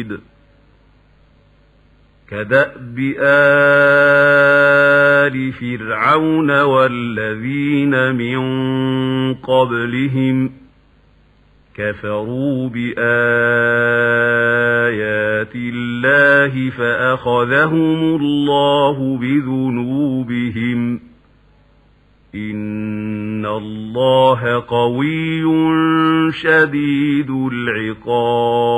شديد كدأب آل فرعون والذين من قبلهم كفروا بآيات الله فأخذهم الله بذنوبهم إن الله قوي شديد العقاب.